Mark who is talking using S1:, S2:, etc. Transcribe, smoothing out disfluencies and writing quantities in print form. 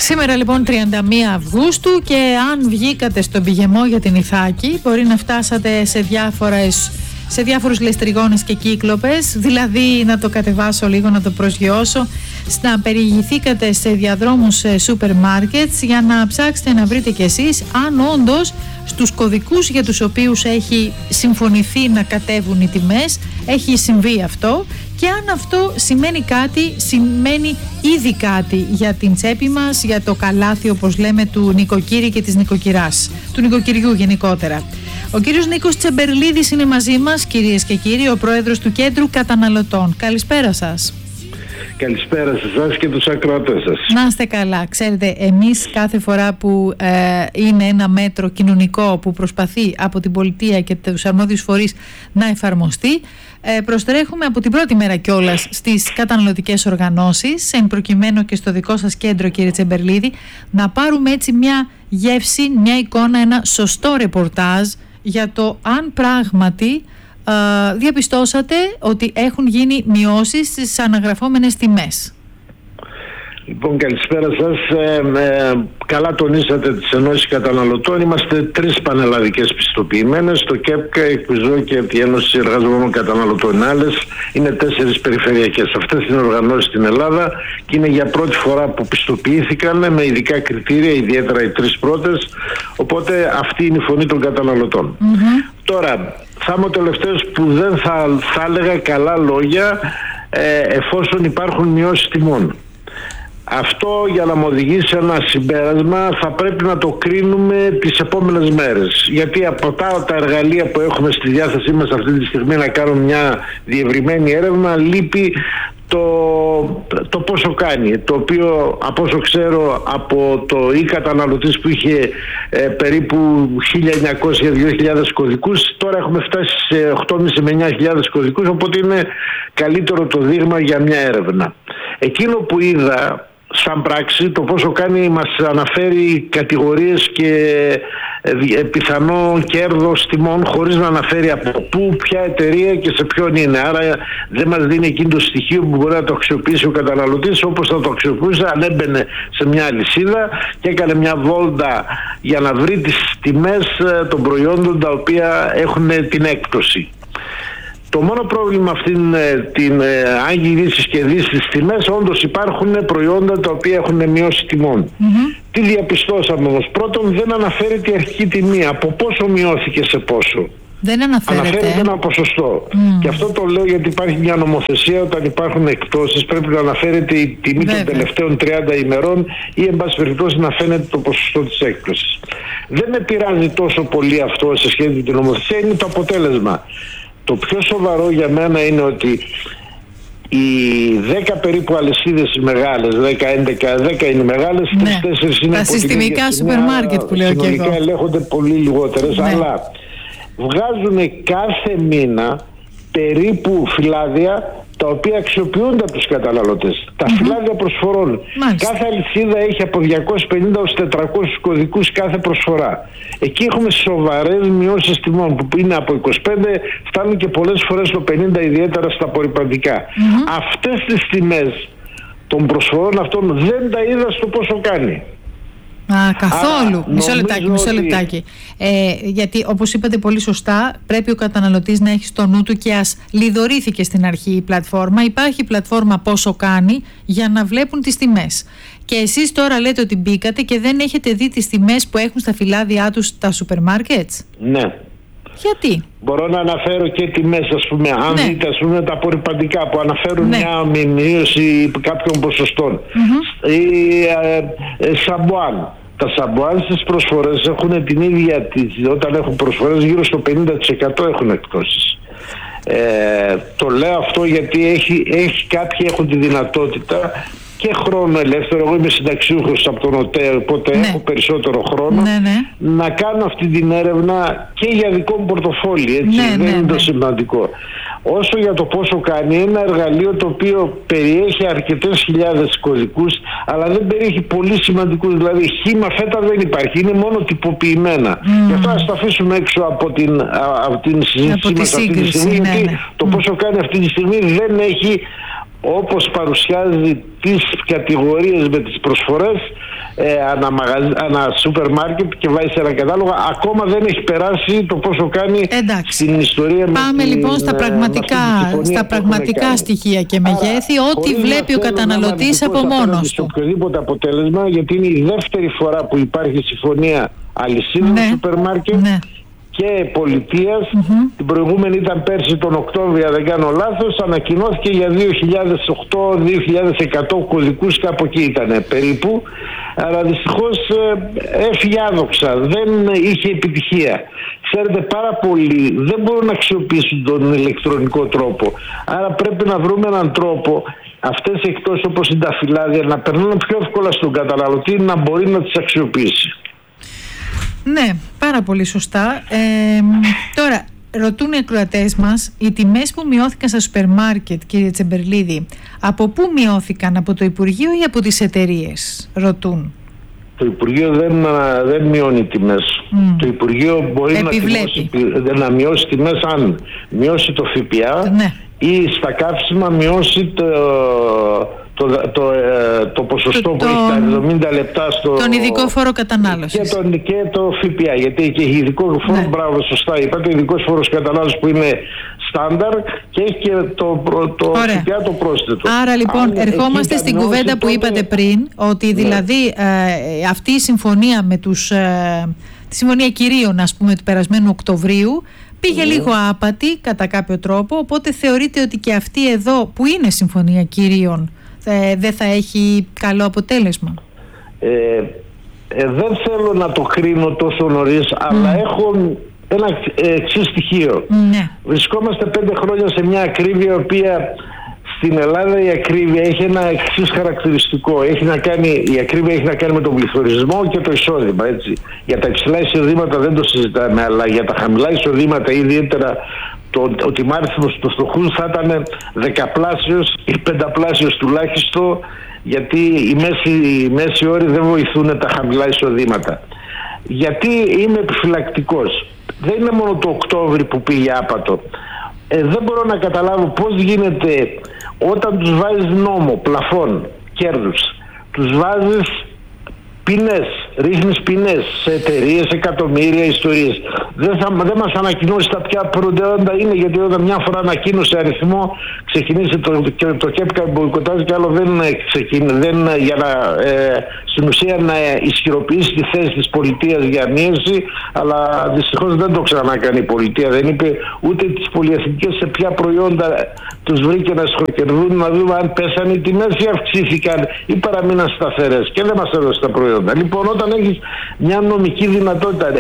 S1: Σήμερα λοιπόν 31 Αυγούστου και αν βγήκατε στον πηγεμό για την Ιθάκη μπορεί να φτάσατε σε διάφορους λεστριγόνες και κύκλοπες, δηλαδή να το κατεβάσω λίγο, να το προσγειώσω, να περιηγηθήκατε σε διαδρόμους σούπερ μάρκετς για να ψάξετε να βρείτε κι εσείς αν όντως στους κωδικούς για τους οποίους έχει συμφωνηθεί να κατέβουν οι τιμές έχει συμβεί αυτό, και αν αυτό σημαίνει κάτι, σημαίνει ήδη κάτι για την τσέπη μας, για το καλάθι όπως λέμε του νοικοκύρη και της νοικοκυράς, του νοικοκυριού γενικότερα. Ο κύριος Νίκος Τσεμπερλίδης είναι μαζί μας, κυρίες και κύριοι, ο πρόεδρος του Κέντρου Καταναλωτών. Καλησπέρα σας.
S2: Καλησπέρα σε εσάς και τους ακροατές σας.
S1: Να είστε καλά. Ξέρετε, εμείς κάθε φορά που είναι ένα μέτρο κοινωνικό που προσπαθεί από την πολιτεία και τους αρμόδιους φορείς να εφαρμοστεί, προστρέχουμε από την πρώτη μέρα κιόλας στις καταναλωτικές οργανώσεις, εν προκειμένου και στο δικό σας κέντρο, κύριε Τσεμπερλίδη, να πάρουμε έτσι μια γεύση, μια εικόνα, ένα σωστό ρεπορτάζ για το αν πράγματι διαπιστώσατε ότι έχουν γίνει μειώσεις στις αναγραφόμενες τιμές.
S2: Λοιπόν, καλησπέρα σας. Καλά τονίσατε τις ενώσεις καταναλωτών. Είμαστε 3 πανελλαδικές πιστοποιημένες, το ΚΕΠΚΑ, η ΚΟΙΖΟ και η Ένωση Εργαζομένων Καταναλωτών. Άλλες είναι 4 περιφερειακές. Αυτές είναι οργανώσεις στην Ελλάδα και είναι για πρώτη φορά που πιστοποιήθηκαν με ειδικά κριτήρια, ιδιαίτερα οι 3 πρώτες. Οπότε αυτή είναι η φωνή των καταναλωτών. Τώρα, θα είμαι ο τελευταίος που δεν θα έλεγα καλά λόγια εφόσον υπάρχουν μειώσεις τιμών. Αυτό, για να μου οδηγήσει σε ένα συμπέρασμα, θα πρέπει να το κρίνουμε τις επόμενες μέρες. Γιατί από τα εργαλεία που έχουμε στη διάθεσή μας αυτή τη στιγμή να κάνουμε μια διευρυμένη έρευνα, λείπει το πόσο κάνει, το οποίο από όσο ξέρω από το e-καταναλωτής που είχε περίπου 1.900-2.000 κωδικούς, τώρα έχουμε φτάσει σε 8.500 με 9.000 κωδικούς, οπότε είναι καλύτερο το δείγμα για μια έρευνα. Εκείνο που είδα σαν πράξη, το πόσο κάνει, μας αναφέρει κατηγορίες και πιθανό κέρδος τιμών χωρίς να αναφέρει από πού, ποια εταιρεία και σε ποιον είναι. Άρα δεν μας δίνει εκείνο το στοιχείο που μπορεί να το αξιοποιήσει ο καταναλωτής όπως θα το αξιοποιούσε αν έμπαινε σε μια αλυσίδα και έκανε μια βόλτα για να βρει τις τιμές των προϊόντων τα οποία έχουν την έκπτωση. Το μόνο πρόβλημα αυτήν αν γυρίσεις και δεις τις τιμές, όντως υπάρχουν προϊόντα τα οποία έχουν μειώσει τιμών. Τι διαπιστώσαμε όμως? Πρώτον, δεν αναφέρει τη αρχική τιμή, από πόσο μειώθηκε σε πόσο.
S1: Δεν αναφέρεται
S2: ένα ποσοστό. Και αυτό το λέω γιατί υπάρχει μια νομοθεσία, όταν υπάρχουν εκπτώσεις πρέπει να αναφέρεται η τιμή των τελευταίων 30 ημερών ή εν πάση περιπτώσει να φαίνεται το ποσοστό της έκπτωσης. Δεν με πειράζει τόσο πολύ αυτό σε σχέση με την νομοθεσία, είναι το αποτέλεσμα. Το πιο σοβαρό για μένα είναι ότι οι 10 περίπου αλυσίδες οι μεγάλες, 10 είναι μεγάλες, 3-4 είναι
S1: τα συστημικά σούπερ μάρκετ που λέω και εγώ.
S2: Συνολικά ελέγχονται πολύ λιγότερες, αλλά βγάζουν κάθε μήνα περίπου φυλάδια τα οποία αξιοποιούνται από τους καταναλωτές. Τα φυλάδια προσφορών. Κάθε αλυσίδα έχει από 250 ως 400 κωδικούς κάθε προσφορά. Εκεί έχουμε σοβαρές μειώσεις τιμών που είναι από 25, φτάνουν και πολλές φορές στο 50, ιδιαίτερα στα απορριπαντικά. Αυτές τις τιμές των προσφορών αυτών δεν τα είδα στο πόσο κάνει.
S1: Καθόλου. Μισό λεπτάκι. Γιατί όπως είπατε πολύ σωστά, πρέπει ο καταναλωτής να έχει στο νου του, και ας λιδωρήθηκε στην αρχή η πλατφόρμα. Υπάρχει η πλατφόρμα πόσο κάνει για να βλέπουν τις τιμές. Και εσείς τώρα λέτε ότι μπήκατε και δεν έχετε δει τις τιμές που έχουν στα φυλάδια τους τα σούπερ μάρκετς.
S2: Ναι.
S1: Γιατί?
S2: Μπορώ να αναφέρω και τιμές, ας πούμε. Αν δείτε, ας πούμε, τα απορριπαντικά που αναφέρουν μια μείωση κάποιων ποσοστών. Ή σαμπουάν. Τα σαμπουάν στις προσφορές έχουν την ίδια, όταν έχουν προσφορές γύρω στο 50% έχουν εκπτώσεις. Το λέω αυτό γιατί κάποιοι έχουν τη δυνατότητα και χρόνο ελεύθερο. Εγώ είμαι συνταξιούχος από τον ΟΤΕ, οπότε έχω περισσότερο χρόνο να κάνω αυτή την έρευνα και για δικό μου πορτοφόλι, έτσι, δεν είναι το σημαντικό. Όσο για το πόσο κάνει, ένα εργαλείο το οποίο περιέχει αρκετές χιλιάδες κωδικούς, αλλά δεν περιέχει πολύ σημαντικούς, δηλαδή χήμα φέτα δεν υπάρχει, είναι μόνο τυποποιημένα. Γι' αυτό ας τα αφήσουμε έξω από την συζήτησή μας αυτή τη στιγμή, γιατί το πόσο κάνει αυτή τη στιγμή δεν έχει, όπως παρουσιάζει τις κατηγορίες με τις προσφορές, ανά σούπερ μάρκετ και βάζει σε ένα κατάλογο. Ακόμα δεν έχει περάσει το πόσο κάνει στην ιστορία.
S1: Πάμε λοιπόν στα πραγματικά στοιχεία και μεγέθη, ό,τι βλέπει ο καταναλωτής από μόνος του.
S2: Οποιοδήποτε αποτέλεσμα, γιατί είναι η δεύτερη φορά που υπάρχει συμφωνία αλυσίδων σούπερ μάρκετ και πολιτείας. Την προηγούμενη ήταν πέρσι τον Οκτώβριο, δεν κάνω λάθος, ανακοινώθηκε για 2.008-2.100 κωδικούς, κάπου εκεί ήταν περίπου, αλλά δυστυχώς έφυγε άδοξα, δεν είχε επιτυχία. Ξέρετε, πάρα πολλοί δεν μπορούν να αξιοποιήσουν τον ηλεκτρονικό τρόπο, άρα πρέπει να βρούμε έναν τρόπο αυτές οι εκτός όπως είναι τα φυλάδια να περνούν πιο εύκολα στον καταναλωτή, να μπορεί να τις αξιοποιήσει.
S1: Ναι, πάρα πολύ σωστά. Τώρα, ρωτούν οι ακροατές μας, οι τιμές που μειώθηκαν στα σούπερ μάρκετ, κύριε Τσεμπερλίδη, από πού μειώθηκαν, από το Υπουργείο ή από τις εταιρείες, ρωτούν.
S2: Το Υπουργείο δεν μειώνει τιμές. Το Υπουργείο μπορεί να μειώσει τιμές αν μειώσει το ΦΠΑ ή στα καύσιμα μειώσει το ποσοστό που έχει τα 70 λεπτά
S1: τον ειδικό φόρο κατανάλωσης
S2: και το ΦΠΑ, γιατί και έχει ειδικό φόρο, μπράβο, σωστά είπατε, ειδικός φόρος κατανάλωσης που είναι στάνταρ και έχει και το ΦΠΑ το πρόσθετο.
S1: Άρα λοιπόν ερχόμαστε στην κουβέντα που είπατε πριν, ότι δηλαδή αυτή η συμφωνία με τη συμφωνία κυρίων, ας πούμε, του περασμένου Οκτωβρίου πήγε λίγο άπατη κατά κάποιο τρόπο, οπότε θεωρείτε ότι και αυτή εδώ που είναι συμφωνία κυρίων δεν θα έχει καλό αποτέλεσμα?
S2: Δεν θέλω να το κρίνω τόσο νωρίς, αλλά έχω ένα εξής στοιχείο. Βρισκόμαστε 5 χρόνια σε μια ακρίβεια, η οποία στην Ελλάδα η ακρίβεια έχει ένα εξής χαρακτηριστικό. Η ακρίβεια έχει να κάνει με τον πληθωρισμό και το εισόδημα, έτσι. Για τα υψηλά εισοδήματα δεν το συζητάμε, αλλά για τα χαμηλά εισοδήματα, ιδιαίτερα ο τιμάριθμος του φτωχού θα ήταν 10πλάσιος ή 5πλάσιος τουλάχιστον, γιατί οι μέση όροι δεν βοηθούν τα χαμηλά εισοδήματα. Γιατί είμαι επιφυλακτικός. Δεν είναι μόνο το Οκτώβρη που πήγε άπατο. Δεν μπορώ να καταλάβω πώς γίνεται όταν τους βάζεις νόμο, πλαφόν, κέρδους, τους βάζεις ποινές, ρίχνεις ποινές σε εταιρείες, εκατομμύρια, ιστορίες. Δεν μας ανακοινώσει τα ποια προϊόντα είναι, γιατί όταν μια φορά ανακοίνωσε αριθμό, ξεκινήσει το ΚΕΠΚΑ μποϊκοτάζει, και άλλο για να στην ουσία να ισχυροποιήσει τη θέση της πολιτείας για μείωση, αλλά δυστυχώς δεν το ξανακάνει η πολιτεία. Δεν είπε ούτε τις πολυεθνικές σε ποια προϊόντα τους βρήκε να συγχωρκερδούν, να δούμε αν πέσανε οι τιμές ή αυξήθηκαν ή παραμείναν σταθερές, και δεν μας έδωσε τα προϊόντα. Λοιπόν, όταν έχεις μια νομική δυνατότητα